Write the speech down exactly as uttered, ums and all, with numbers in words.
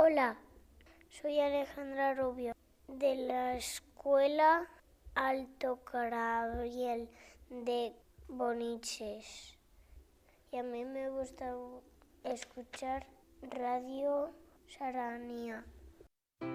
Hola, soy Alejandra Rubio de la Escuela Alto Carabiel de Boniches. Y a mí me gusta escuchar Radio Saranía.